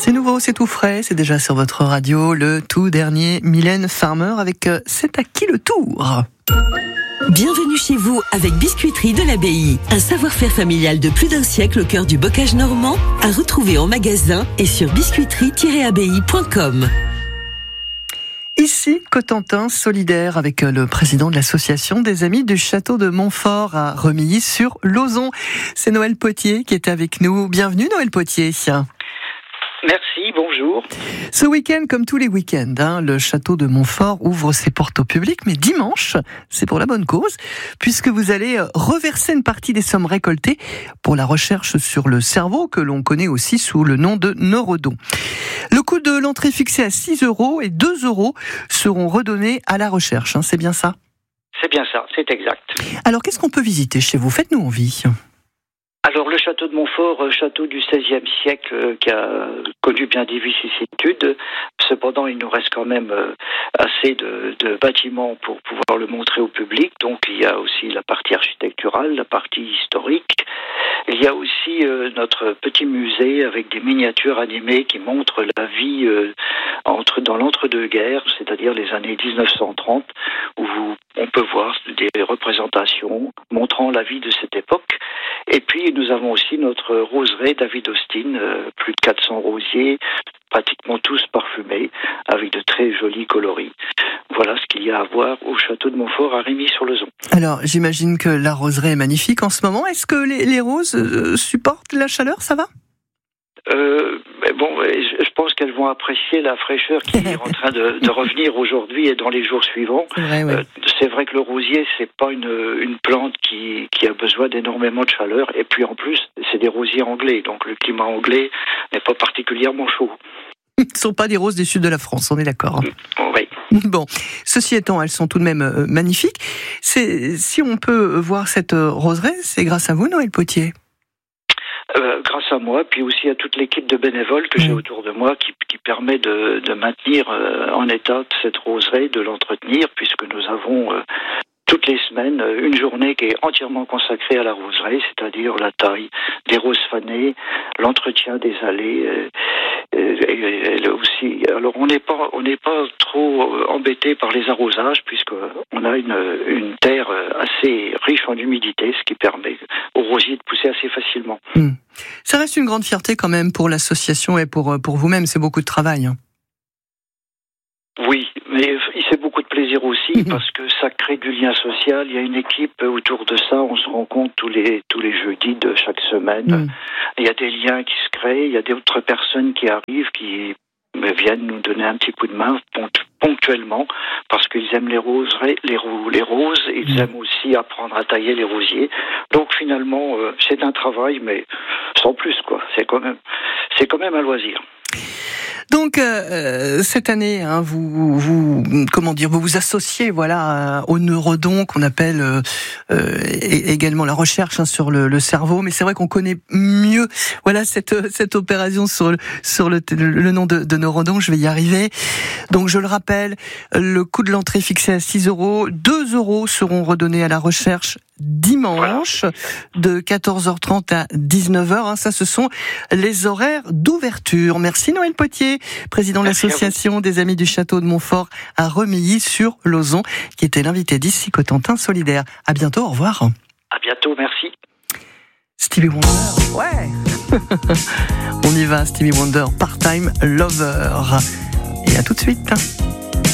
C'est nouveau, c'est tout frais, c'est déjà sur votre radio, le tout dernier Mylène Farmer avec C'est à qui le tour ? Bienvenue chez vous avec Biscuiterie de l'Abbaye. Un savoir-faire familial de plus d'un siècle au cœur du bocage normand, à retrouver en magasin et sur biscuiterie-abbaye.com. Ici, Cotentin solidaire avec le président de l'association des Amis du Château de Montfort à Remilly-sur-Lauzon. C'est Noël Potier qui est avec nous. Bienvenue Noël Potier. Merci, bonjour. Ce week-end, comme tous les week-ends, le château de Montfort ouvre ses portes au public, mais dimanche, c'est pour la bonne cause, puisque vous allez reverser une partie des sommes récoltées pour la recherche sur le cerveau, que l'on connaît aussi sous le nom de Neurodon. Le coût de l'entrée fixé à 6 € et 2 € seront redonnés à la recherche, c'est bien ça ? C'est bien ça, c'est exact. Alors, qu'est-ce qu'on peut visiter chez vous ? Faites-nous envie. Alors, le château de Montfort, château du XVIe siècle qui a connu bien des vicissitudes. Cependant, il nous reste quand même assez de bâtiments pour pouvoir le montrer au public. Donc, il y a aussi la partie architecturale, la partie historique. Il y a aussi notre petit musée avec des miniatures animées qui montrent la vie dans l'entre-deux-guerres, c'est-à-dire les années 1930, où on peut voir des représentations montrant la vie de cette époque. Et puis, nous avons aussi notre roseraie David Austin, plus de 400 rosiers, pratiquement tous parfumés, avec de très jolis coloris. Voilà ce qu'il y a à voir au château de Montfort à Remilly-sur-Lauzon. Alors, j'imagine que la roseraie est magnifique en ce moment. Est-ce que les roses supportent la chaleur, ça va ? Je pense qu'elles vont apprécier la fraîcheur qui est en train de revenir aujourd'hui et dans les jours suivants. C'est vrai que le rosier, c'est pas une plante qui a besoin d'énormément de chaleur. Et puis en plus, c'est des rosiers anglais, donc le climat anglais n'est pas particulièrement chaud. Ce ne sont pas des roses du sud de la France, on est d'accord. Oui. Bon, ceci étant, elles sont tout de même magnifiques. Si on peut voir cette roseraie, c'est grâce à vous, Noël Potier. Grâce à moi, puis aussi à toute l'équipe de bénévoles que j'ai autour de moi qui permet de maintenir en état cette roseraie, de l'entretenir, puisque nous avons toutes les semaines une journée qui est entièrement consacrée à la roseraie, c'est-à-dire la taille des roses fanées, l'entretien des allées. Aussi, alors on n'est pas trop embêté par les arrosages puisque on a une terre assez riche en humidité, ce qui permet aux rosiers de pousser assez facilement. Ça reste une grande fierté quand même pour l'association et pour vous-même, c'est beaucoup de travail. Oui, mais il fait beaucoup de plaisir aussi parce que ça crée du lien social. Il y a une équipe autour de ça. On se rencontre tous les jeudis de chaque semaine. Il y a des liens qui se créent. Il y a d'autres personnes qui arrivent, qui viennent nous donner un petit coup de main ponctuellement parce qu'ils aiment les roses. Ils aiment aussi apprendre à tailler les rosiers. Donc finalement, c'est un travail, mais sans plus quoi. C'est quand même un loisir. Donc cette année, vous vous associez au Neurodon qu'on appelle également la recherche sur le cerveau, mais c'est vrai qu'on connaît mieux cette opération sur le nom de Neurodon. Je vais y arriver. Donc je le rappelle, le coût de l'entrée fixé à 6 €, 2 € seront redonnés à la recherche dimanche de 14h30 à 19h. Ça, ce sont les horaires d'ouverture. Merci Noël Potier, président de l'association des Amis du Château de Montfort à Remilly-sur-Lauzon, qui était l'invité d'ici Cotentin solidaire. À bientôt, au revoir. À bientôt, merci. Stevie Wonder, ouais. On y va, Stevie Wonder, Part-Time Lover. Et à tout de suite.